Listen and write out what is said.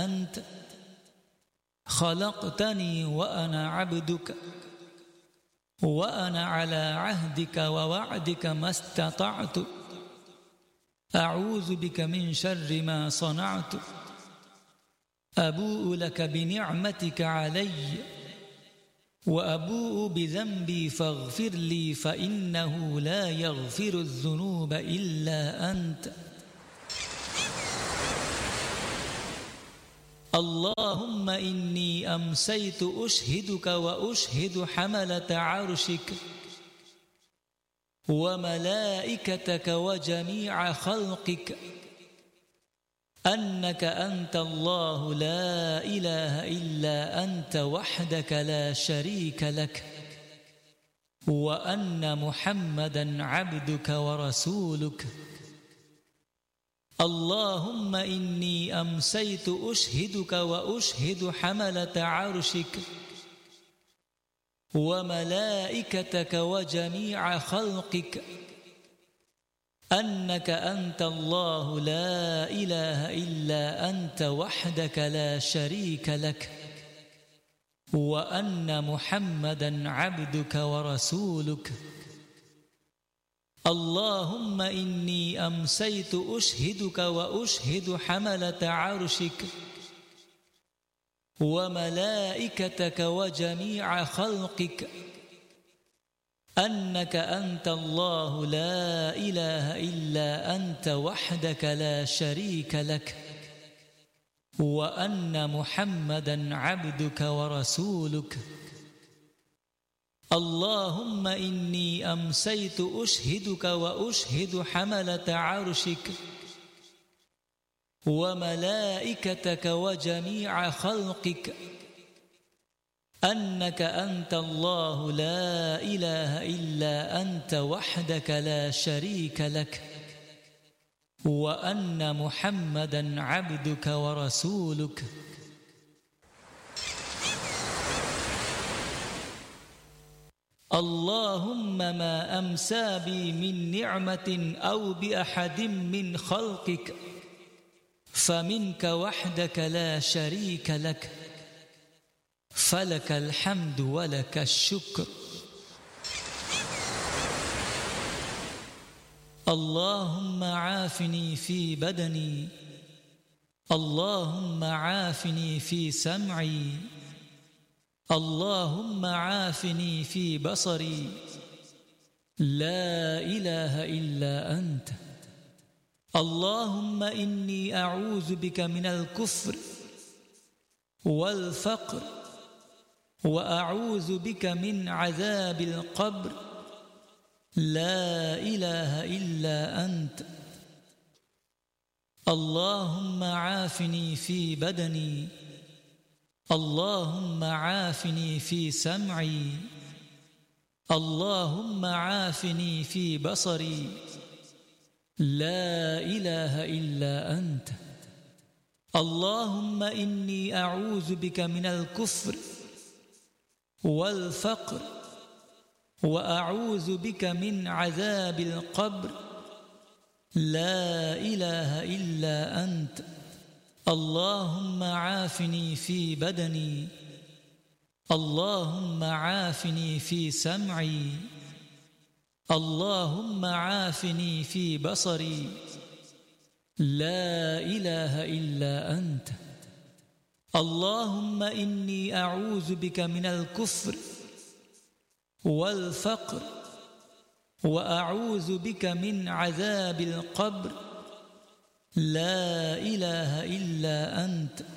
أنت خلقتني وأنا عبدك وأنا على عهدك ووعدك ما استطعت أعوذ بك من شر ما صنعت أبوء لك بنعمتك علي وأبوء بذنبي فاغفر لي فإنه لا يغفر الذنوب إلا أنت اللهم إني أمسيت أشهدك وأشهد حملة عرشك وملائكتك وجميع خلقك أنك أنت الله لا إله إلا أنت وحدك لا شريك لك وأن محمدا عبدك ورسولك اللهم إني أمسيت أشهدك وأشهد حملة عرشك وملائكتك وجميع خلقك أنك أنت الله لا إله إلا أنت وحدك لا شريك لك وأن محمدا عبدك ورسولك اللهم إني أمسيت أشهدك وأشهد حملة عرشك وملائكتك وجميع خلقك أنك أنت الله لا إله إلا أنت وحدك لا شريك لك وأن محمدا عبدك ورسولك اللهم إني أمسيت أشهدك وأشهد حملة عرشك وملائكتك وجميع خلقك أنك أنت الله لا إله إلا أنت وحدك لا شريك لك وأن محمدا عبدك ورسولك اللهم ما أمسى بي من نعمة أو بأحد من خلقك فمنك وحدك لا شريك لك فلك الحمد ولك الشكر اللهم عافني في بدني اللهم عافني في سمعي اللهم عافني في بصري لا إله إلا أنت اللهم إني أعوذ بك من الكفر والفقر وأعوذ بك من عذاب القبر لا إله إلا أنت اللهم عافني في بدني اللهم عافني في سمعي اللهم عافني في بصري لا إله إلا أنت اللهم إني أعوذ بك من الكفر والفقر وأعوذ بك من عذاب القبر لا إله إلا أنت اللهم عافني في بدني اللهم عافني في سمعي اللهم عافني في بصري لا إله إلا أنت اللهم إني أعوذ بك من الكفر والفقر وأعوذ بك من عذاب القبر لا إله إلا أنت لا إله إلا اللهم عافني في بدني اللهم عافني في سمعي اللهم عافني في بصري لا إله إلا أنت اللهم إني أعوذ بك من الكفر والفقر وأعوذ بك من عذاب القبر لا إله إلا أنت